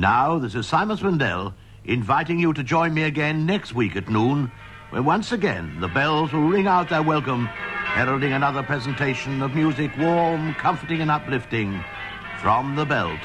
Now, this is Simon Swindell inviting you to join me again next week at noon, when once again the bells will ring out their welcome, heralding another presentation of music warm, comforting and uplifting from the Bell Tone.